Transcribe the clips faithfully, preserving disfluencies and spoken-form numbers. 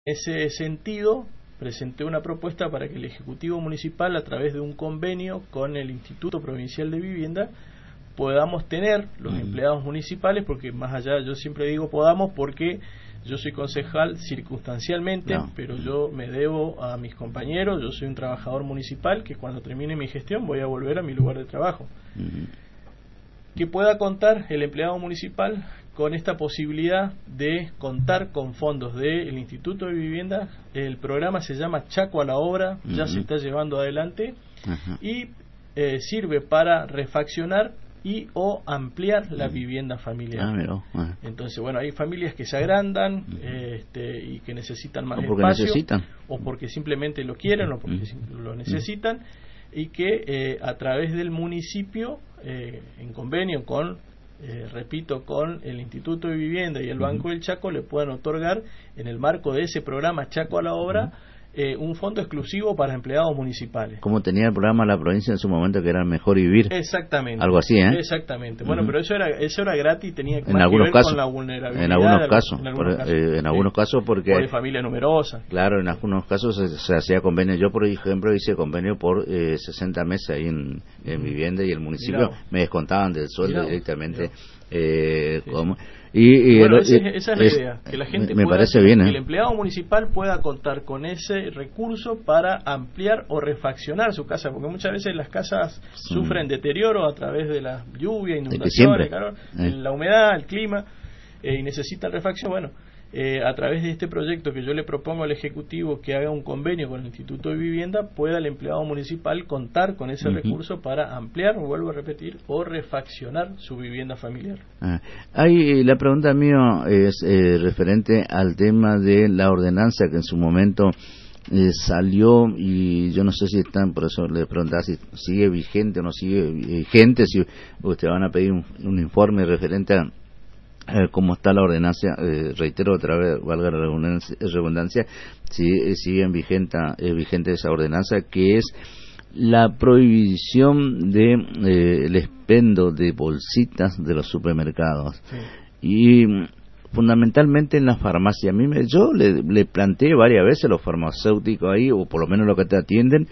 En ese sentido, presenté una propuesta para que el Ejecutivo Municipal, a través de un convenio con el Instituto Provincial de Vivienda, podamos tener los uh-huh. empleados municipales, porque más allá, yo siempre digo podamos porque yo soy concejal circunstancialmente, no. pero yo me debo a mis compañeros, yo soy un trabajador municipal que cuando termine mi gestión voy a volver a mi lugar de trabajo. Uh-huh. Que pueda contar el empleado municipal con esta posibilidad de contar con fondos del Instituto de Vivienda. El programa se llama Chaco a la Obra, uh-huh. ya se está llevando adelante uh-huh. y eh, sirve para refaccionar y o ampliar la uh-huh. vivienda familiar. Ah, mira. Uh-huh. Entonces, bueno, hay familias que se agrandan uh-huh. este, y que necesitan más o porque espacio, necesitan. o porque simplemente lo quieren o porque uh-huh. lo necesitan, y que eh, a través del municipio, eh, en convenio con Eh, repito, con el Instituto de Vivienda y el Banco uh-huh. del Chaco, le puedan otorgar, en el marco de ese programa Chaco a la Obra, uh-huh. eh, un fondo exclusivo para empleados municipales. Como tenía el programa la provincia en su momento, que era Mejor Vivir. Exactamente. Algo así, ¿eh? Exactamente. Bueno, uh-huh. pero eso era eso era gratis, tenía en más algunos que ver casos, con la vulnerabilidad. En algunos casos. En algunos por, casos, eh, en algunos sí. casos porque... O de familias numerosas. Claro, en algunos casos se, se hacía convenio. Yo, por ejemplo, hice convenio por eh, sesenta meses ahí en, en vivienda, y el municipio Mirá. me descontaban del sueldo Mirá. directamente. Mirá. Eh, sí, como, y, y bueno, el, esa, esa es la es, idea, que la gente me pueda, parece bien, ¿eh? que el empleado municipal pueda contar con ese recurso para ampliar o refaccionar su casa, porque muchas veces las casas sí. sufren deterioro a través de la lluvia, inundaciones, calor, eh. la humedad, el clima, eh, y necesitan refacción. Bueno, eh, a través de este proyecto que yo le propongo al Ejecutivo, que haga un convenio con el Instituto de Vivienda, pueda el empleado municipal contar con ese uh-huh. recurso para ampliar, vuelvo a repetir, o refaccionar su vivienda familiar. Ah, hay, la pregunta mía es eh, referente al tema de la ordenanza que en su momento eh, salió, y yo no sé si están, por eso le preguntaba si sigue vigente o no sigue vigente, si ustedes van a pedir un, un informe referente a Eh, cómo está la ordenanza, eh, reitero otra vez, valga la redundancia, redundancia si eh, sigue vigente, eh, vigente esa ordenanza, que es la prohibición de eh, el expendo de bolsitas de los supermercados. Sí. Y fundamentalmente en la farmacia. A mí me, yo le, le planteé varias veces a los farmacéuticos ahí, o por lo menos los que te atienden,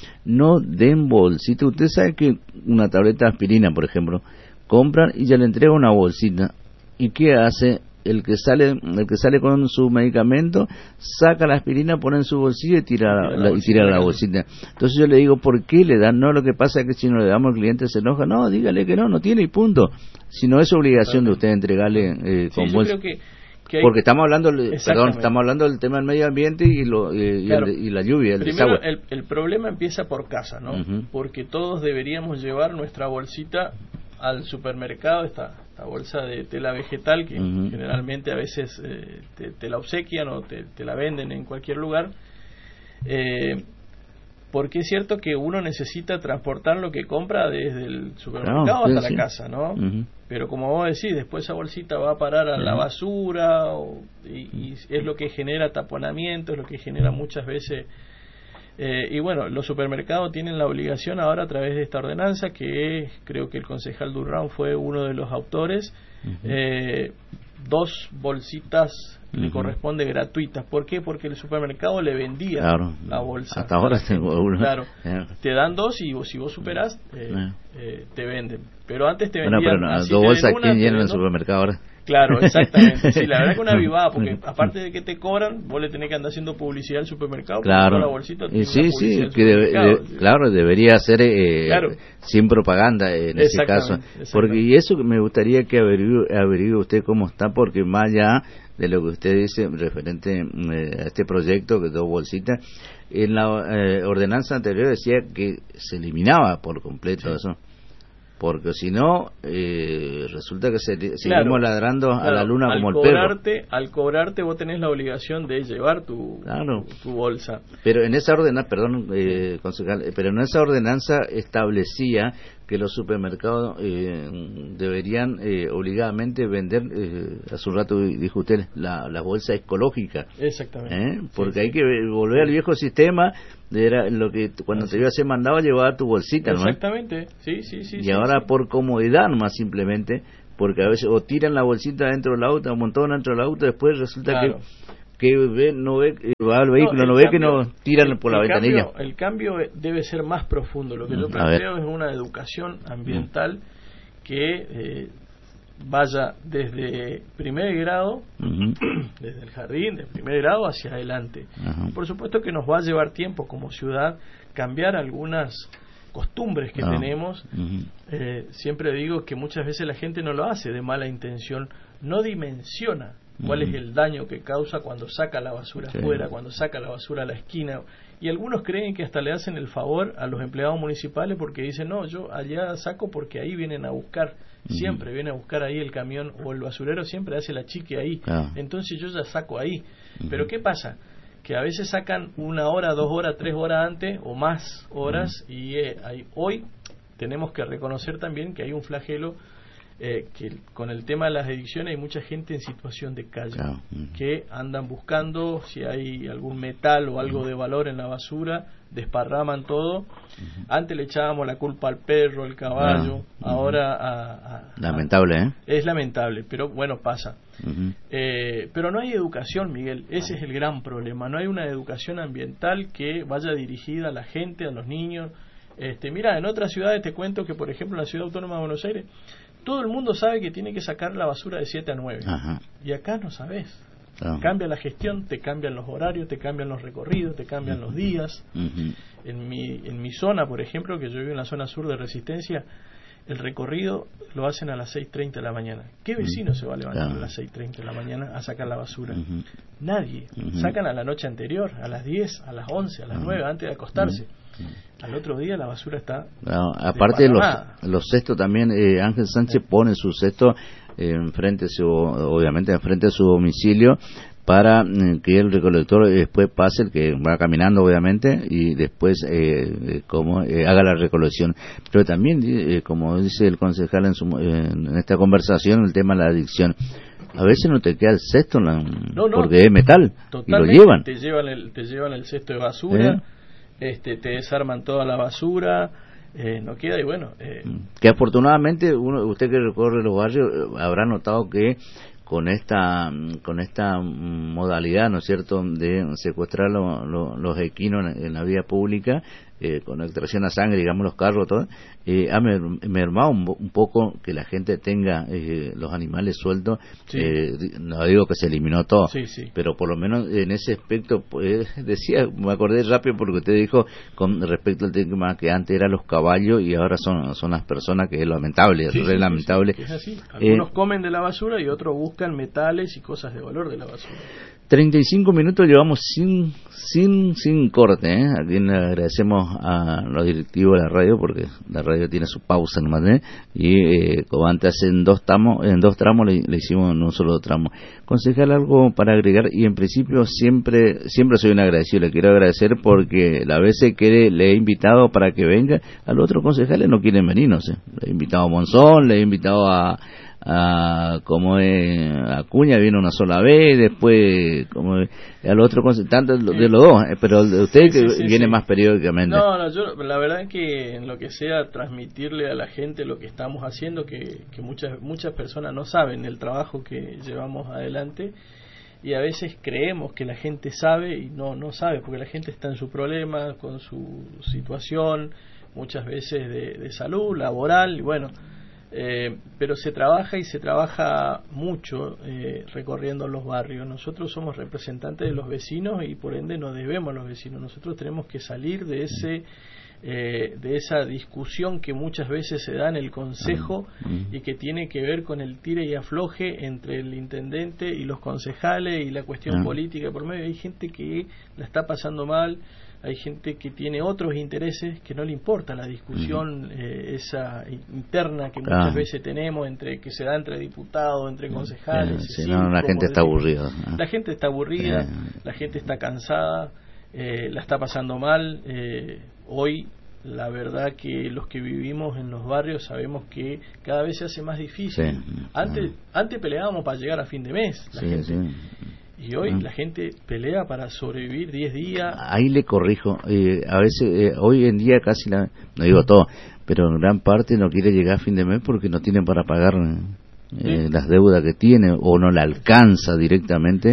no den bolsitas. Usted sabe que una tableta de aspirina, por ejemplo, compran y ya le entregan una bolsita. ¿Y qué hace? El que sale el que sale con su medicamento, saca la aspirina, pone en su bolsillo y tira la, la, y tira la bolsita. Entonces yo le digo, ¿por qué le dan? No, lo que pasa es que si no le damos al cliente se enoja. No, dígale que no, no tiene y punto. Si no es obligación de usted entregarle eh, con sí, bolsa. Que, que hay... Porque estamos hablando, perdón, estamos hablando del tema del medio ambiente y, lo, eh, claro. y, el, y la lluvia, el Primero, desagüe. El, el problema empieza por casa, ¿no? Uh-huh. Porque todos deberíamos llevar nuestra bolsita al supermercado, esta, esta bolsa de tela vegetal que uh-huh. generalmente a veces eh, te, te la obsequian o te, te la venden en cualquier lugar, eh, porque es cierto que uno necesita transportar lo que compra desde el supermercado no, hasta sí, la sí. casa, ¿no? Uh-huh. Pero como vos decís, después esa bolsita va a parar a uh-huh. la basura o, y, y es lo que genera taponamiento, es lo que genera muchas veces. Eh, y bueno, los supermercados tienen la obligación ahora, a través de esta ordenanza, que es, creo que el concejal Durán fue uno de los autores, uh-huh. eh, dos bolsitas uh-huh. le corresponde gratuitas. ¿Por qué? Porque el supermercado le vendía claro. la bolsa. Hasta ahora tengo uno. Claro, yeah. te dan dos y si vos superás, eh, yeah. eh, te venden. Pero antes te bueno, vendían... Pero no, dos bolsas, ¿quién llena el supermercado ahora? Claro, exactamente. Sí, la verdad que una avivada, porque aparte de que te cobran, vos le tenés que andar haciendo publicidad al supermercado. Claro. La bolsita y sí, sí, que debe, de, sí. claro, debería ser eh, claro. sin propaganda en ese caso. Porque y eso que me gustaría que averigüe, averigüe usted cómo está, porque más allá de lo que usted dice referente eh, a este proyecto, que dos bolsitas, en la eh, ordenanza anterior decía que se eliminaba por completo sí. eso. Porque si no, eh, resulta que se, seguimos claro, ladrando claro, a la luna como el cobrarte, perro. Al cobrarte vos tenés la obligación de llevar tu, claro. tu, tu bolsa. Pero en esa ordenanza, perdón, eh, concejal, pero en esa ordenanza establecía que los supermercados eh, deberían eh, obligadamente vender, eh, hace un rato dijo usted, la, la bolsa ecológica. Exactamente. ¿Eh? Porque sí, hay sí. que volver al viejo sistema, era lo que cuando Así. te iba a hacer mandado llevaba tu bolsita, ¿no? Exactamente, sí, sí, sí. Y sí, ahora sí. por comodidad nomás simplemente, porque a veces o tiran la bolsita dentro del auto, un montón dentro del auto, después resulta claro. que que ve, no ve, va al vehículo, no, no ve cambio, que no tiran el, por la el ventanilla. Cambio, el cambio debe ser más profundo. Lo que yo planteo es una educación ambiental mm. que eh, vaya desde primer grado, uh-huh. desde el jardín, de primer grado hacia adelante. Uh-huh. Por supuesto que nos va a llevar tiempo como ciudad cambiar algunas costumbres que no. tenemos. Uh-huh. Eh, siempre digo que muchas veces la gente no lo hace de mala intención, no dimensiona cuál uh-huh. es el daño que causa cuando saca la basura sí. afuera, cuando saca la basura a la esquina. Y algunos creen que hasta le hacen el favor a los empleados municipales porque dicen, no, yo allá saco porque ahí vienen a buscar. Siempre viene a buscar ahí el camión o el basurero, siempre hace la chique ahí. Ah. Entonces yo ya saco ahí. Uh-huh. Pero ¿qué pasa? Que a veces sacan una hora, dos horas, tres horas antes o más horas. Uh-huh. Y eh, hay, hoy tenemos que reconocer también que hay un flagelo eh, que con el tema de las adicciones hay mucha gente en situación de calle. Ah. Uh-huh. Que andan buscando si hay algún metal o algo uh-huh. de valor en la basura, desparraman todo. Uh-huh. Antes le echábamos la culpa al perro, al caballo, ah, uh-huh. ahora a, a, lamentable, ¿eh? Es lamentable, pero bueno, pasa. Uh-huh. Eh, pero no hay educación, Miguel, ese es el gran problema. No hay una educación ambiental que vaya dirigida a la gente, a los niños. Este, mira, en otras ciudades te cuento que, por ejemplo, en la Ciudad Autónoma de Buenos Aires, todo el mundo sabe que tiene que sacar la basura de siete a nueve. Uh-huh. Y acá no sabes. Uh-huh. Cambia la gestión, te cambian los horarios, te cambian los recorridos, te cambian uh-huh. los días. Uh-huh. En mi en mi zona, por ejemplo, que yo vivo en la zona sur de Resistencia, el recorrido lo hacen a las seis treinta de la mañana. ¿Qué vecino uh-huh. se va a levantar uh-huh. a las seis treinta de la mañana a sacar la basura? Uh-huh. Nadie. Uh-huh. Sacan a la noche anterior, a las diez, a las once, a las uh-huh. nueve, antes de acostarse. Uh-huh. Al otro día la basura está... No, aparte de los, los cestos también, eh, Ángel Sánchez sí. pone su cesto enfrente, su, obviamente enfrente de su domicilio, para eh, que el recolector después pase, el que va caminando obviamente, y después eh, como eh, haga la recolección. Pero también, eh, como dice el concejal en, su, eh, en esta conversación, el tema de la adicción. A veces no te queda el cesto la, no, no, porque es metal y lo llevan. Te llevan el, te llevan el cesto de basura, ¿eh? este te desarman toda la basura. Eh, no queda y bueno eh. que afortunadamente uno, usted que recorre los barrios habrá notado que con esta con esta modalidad, ¿no es cierto?, de secuestrar lo, lo, los equinos en, en la vía pública, eh, con extracción a sangre, digamos, los carros, todo, eh, ha mermado un, un poco que la gente tenga eh, los animales sueltos. Sí. Eh, no digo que se eliminó todo, sí, sí. pero por lo menos en ese aspecto, pues, decía, me acordé rápido porque usted dijo con respecto al tema que antes eran los caballos y ahora son son las personas, que es lamentable, sí, es sí, lamentable. Sí, es así. Algunos eh, comen de la basura y otros buscan metales y cosas de valor de la basura. treinta y cinco minutos llevamos sin sin sin corte, ¿eh? Aquí le agradecemos a los directivos de la radio porque la radio tiene su pausa nomás, ¿eh? Y eh, como antes en dos tramos, en dos tramos le, le hicimos en un solo tramo. Concejal, algo para agregar, y en principio siempre siempre soy un agradecido, le quiero agradecer porque la vez que le he invitado para que venga, a los otros concejales no quieren venir, no sé. Le he invitado a Monzón, le he invitado a a como es Acuña, vino una sola vez, después como es, al otro tanto de los dos, pero usted sí, que sí, sí, viene sí. más periódicamente. No, no, yo la verdad es que en lo que sea transmitirle a la gente lo que estamos haciendo, que, que muchas muchas personas no saben el trabajo que llevamos adelante, y a veces creemos que la gente sabe y no no sabe, porque la gente está en su problema, con su situación, muchas veces de, de salud, laboral, y bueno, Eh, pero se trabaja y se trabaja mucho eh, recorriendo los barrios. Nosotros somos representantes de los vecinos y por ende nos debemos a los vecinos. Nosotros tenemos que salir de ese eh, de esa discusión que muchas veces se da en el consejo y que tiene que ver con el tire y afloje entre el intendente y los concejales y la cuestión política por medio. Hay gente que la está pasando mal, hay gente que tiene otros intereses que no le importa la discusión eh, esa interna que muchas ah. veces tenemos entre que se da entre diputados, entre concejales. Eh, sí, no, la gente está aburrida. Ah. La gente está aburrida, eh. la gente está cansada, eh, la está pasando mal. Eh, hoy la verdad que los que vivimos en los barrios sabemos que cada vez se hace más difícil. Sí, antes ah. antes peleábamos para llegar a fin de mes. La sí, gente. Sí. Y hoy ah. la gente pelea para sobrevivir diez días. Ahí le corrijo. Eh, a veces, eh, hoy en día casi, la, no digo todo, pero en gran parte no quiere llegar a fin de mes porque no tienen para pagar eh, ¿Sí? las deudas que tiene o no le alcanza directamente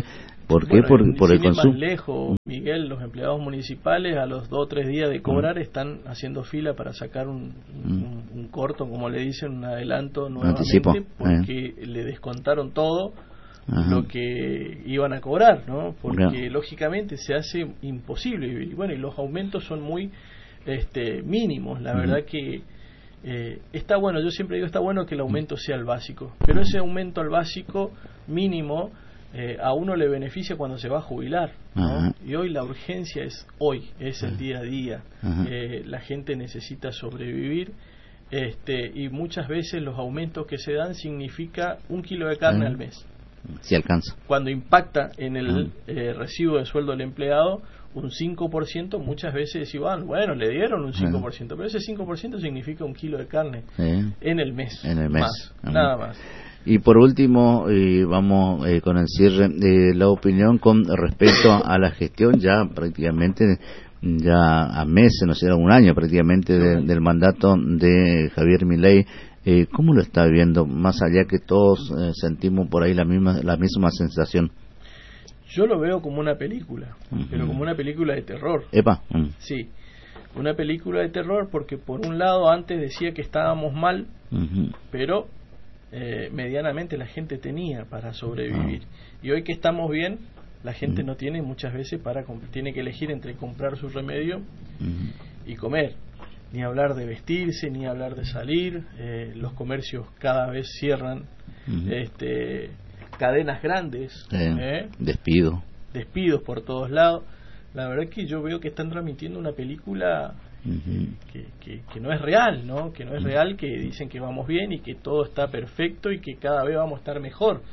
¿Por qué? Bueno, por, por el consumo. Más lejos, Miguel, los empleados municipales a los dos o tres días de cobrar mm. están haciendo fila para sacar un, mm. un, un corto, como le dicen, un adelanto nuevamente, Anticipo. porque eh. le descontaron todo Ajá. lo que iban a cobrar, ¿no? Porque Ajá. lógicamente se hace imposible vivir. Y bueno, y los aumentos son muy este, mínimos. La Ajá. verdad que eh, está bueno, yo siempre digo, está bueno que el aumento sea el básico, pero ese aumento al básico mínimo eh, a uno le beneficia cuando se va a jubilar, ¿no? Y hoy la urgencia es hoy, es el día a día. Eh, la gente necesita sobrevivir. Este, y muchas veces los aumentos que se dan significa un kilo de carne Ajá. al mes. Si alcanza. Cuando impacta en el eh, recibo de sueldo del empleado un cinco por ciento, muchas veces decimos, bueno, le dieron un cinco por ciento, pero ese cinco por ciento significa un kilo de carne sí. en el mes. En el mes. Más, nada más. Y por último, eh, vamos eh, con el cierre de la opinión con respecto a la gestión ya prácticamente, ya a meses, no sé, a un año prácticamente de, del mandato de Javier Milei. Eh, ¿Cómo lo está viendo? Más allá que todos eh, sentimos por ahí la misma la misma sensación. Yo lo veo como una película, uh-huh. pero como una película de terror. Epa. Uh-huh. Sí, una película de terror porque por un lado antes decía que estábamos mal, uh-huh. pero eh, medianamente la gente tenía para sobrevivir. Uh-huh. Y hoy que estamos bien, la gente uh-huh. no tiene muchas veces para tiene que elegir entre comprar su remedio uh-huh. y comer. Ni hablar de vestirse, ni hablar de salir. Eh, los comercios cada vez cierran. Uh-huh. Este, cadenas grandes. Eh, ¿eh? Despido. Despidos por todos lados. La verdad es que yo veo que están transmitiendo una película uh-huh. que, que, que no es real, ¿no? Que no es uh-huh. real, que dicen que vamos bien y que todo está perfecto y que cada vez vamos a estar mejor.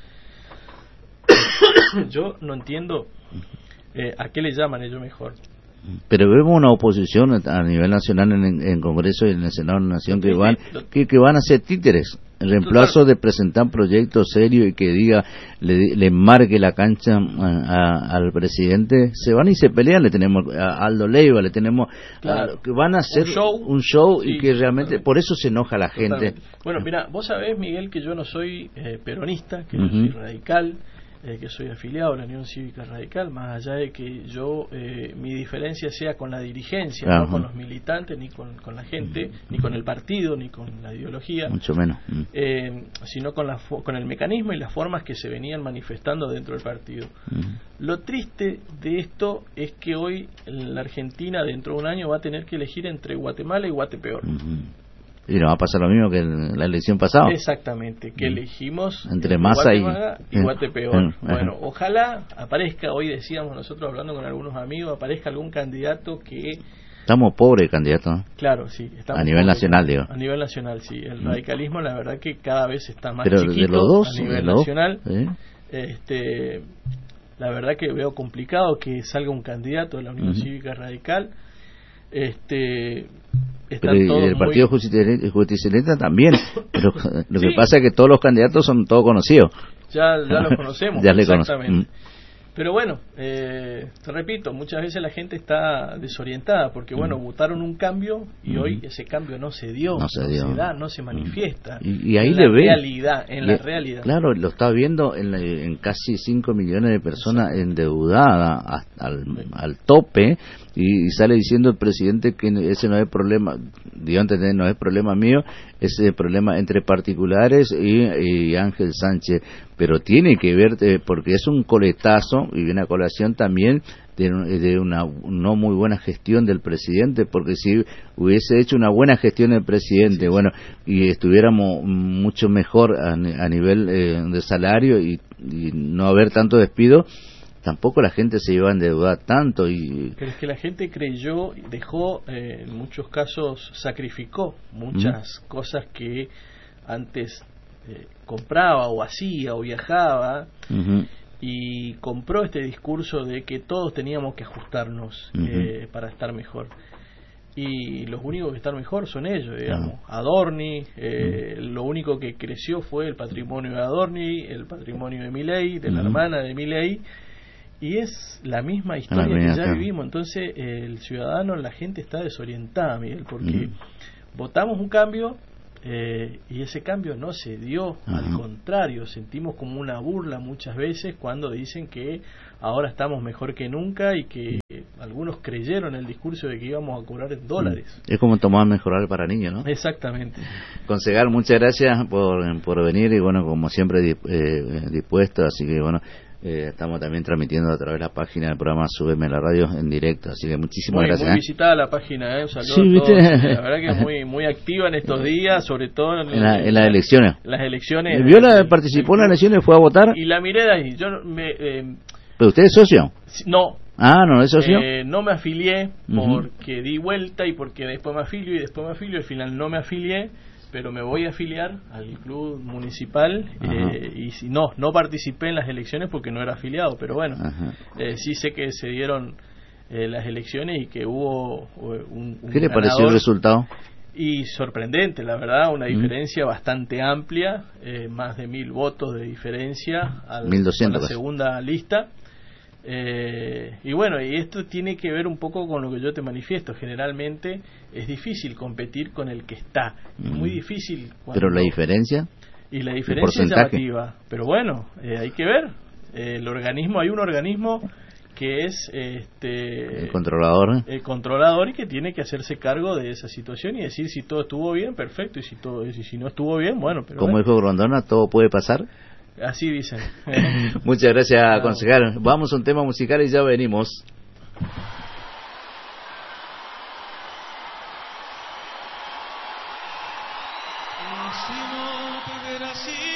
Yo no entiendo eh, a qué le llaman ellos mejor. Pero vemos una oposición a nivel nacional en el Congreso y en el Senado de la Nación que van que, que van a ser títeres. El reemplazo de presentar proyectos serios y que diga, le, le marque la cancha a, a, al presidente, se van y se pelean. Le tenemos a Aldo Leiva, le tenemos claro. a, que van a hacer un show, un show sí, y que realmente totalmente. Por eso se enoja la gente. Totalmente. Bueno, mira, vos sabés, Miguel, que yo no soy eh, peronista, que uh-huh. yo soy radical. Eh, que soy afiliado a la Unión Cívica Radical, más allá de que yo eh, mi diferencia sea con la dirigencia, uh-huh. no con los militantes, ni con, con la gente, uh-huh. ni con el partido, ni con la ideología, mucho menos, uh-huh. eh, sino con, la fo- con el mecanismo y las formas que se venían manifestando dentro del partido. Uh-huh. Lo triste de esto es que hoy la Argentina dentro de un año va a tener que elegir entre Guatemala y Guatepeor. Uh-huh. Y nos va a pasar lo mismo que en la elección pasada. Exactamente, que elegimos entre Massa y, y Guatepeor. Eh, bueno, ojalá aparezca, hoy decíamos nosotros hablando con algunos amigos, aparezca algún candidato que... Estamos pobres de candidatos, ¿no? Claro, sí. A nivel nacional, digo. A nivel nacional, sí. El radicalismo, la verdad que cada vez está más Pero chiquito de los dos, a nivel de los, nacional. ¿eh? Este, la verdad que veo complicado que salga un candidato de la Unión uh-huh. Cívica Radical. Este... Pero el Partido muy... Justicialista también, pero lo que sí. pasa es que todos los candidatos son todos conocidos. Ya, ya los conocemos, ya exactamente. Pero bueno, eh, te repito, muchas veces la gente está desorientada porque, bueno, mm. votaron un cambio y mm. hoy ese cambio no se dio, no se, dio. no se da, no se manifiesta. Y, y ahí en le la ve. realidad, en y, la realidad. Claro, lo está viendo en, la, en casi cinco millones de personas Exacto. endeudadas hasta al, sí. al tope y, y sale diciendo el presidente que ese no es problema, digo antes no es problema mío, ese es problema entre particulares y, y Ángel Sánchez. Pero tiene que ver, eh, porque es un coletazo y una colación también de, de una no muy buena gestión del presidente, porque si hubiese hecho una buena gestión el presidente, sí, bueno, y estuviéramos mucho mejor a, a nivel eh, de salario y, y no haber tanto despido, tampoco la gente se iba a endeudar tanto. Y pero es que la gente creyó, dejó, eh, en muchos casos sacrificó muchas ¿Mm? cosas que antes eh, compraba o hacía o viajaba uh-huh. y compró este discurso de que todos teníamos que ajustarnos uh-huh. eh, para estar mejor. Y los únicos que están mejor son ellos, digamos. Uh-huh. Adorni, eh, uh-huh. lo único que creció fue el patrimonio de Adorni, el patrimonio de Milei, de uh-huh. la hermana de Milei. Y es la misma historia ah, que ya acá. vivimos. Entonces el ciudadano, la gente está desorientada, Miguel, porque uh-huh. votamos un cambio Eh, y ese cambio no se dio, uh-huh. Al contrario, sentimos como una burla muchas veces cuando dicen que ahora estamos mejor que nunca y que uh-huh. Algunos creyeron el discurso de que íbamos a cobrar en dólares. Uh-huh. Es como tomar mejorar para niños, ¿no? Exactamente. Concejal, muchas gracias por, por venir y bueno, como siempre eh, dispuesto, así que bueno, Eh, estamos también transmitiendo a través de la página del programa Súbeme la Radio en directo, así que muchísimas muy, gracias. Muy ¿eh? visitada la página, ¿eh? Un saludo sí, a todos. La verdad que es muy, muy activa en estos días, sobre todo en, en, la, en las elecciones. Las elecciones. ¿Viola el, participó el, en las elecciones, fue a votar? Y la miré de ahí. Yo me, eh, ¿Pero usted es socio? No. Ah, ¿no es socio? Eh, no me afilié porque uh-huh. di vuelta y porque después me afilio y después me afilio. Al final no me afilié, pero me voy a afiliar al club municipal eh, y si no, no participé en las elecciones porque no era afiliado, pero bueno, eh, sí sé que se dieron eh, las elecciones y que hubo un, un ¿Qué le ganador, pareció el resultado? Y sorprendente, la verdad, una diferencia uh-huh. bastante amplia, eh, más de mil votos de diferencia al, mil doscientos a la segunda lista. Eh, y bueno, y esto tiene que ver un poco con lo que yo te manifiesto. Generalmente es difícil competir con el que está, mm. es muy difícil cuando, pero la diferencia y la diferencia es llamativa, pero bueno, eh, hay que ver eh, el organismo, hay un organismo que es este el controlador el controlador y que tiene que hacerse cargo de esa situación y decir si todo estuvo bien, perfecto, y si todo y si no estuvo bien, bueno, pero como bueno. dijo Grondona, todo puede pasar. Así dicen. Muchas gracias, concejal. Vamos a un tema musical y ya venimos. Si no te hubiera sido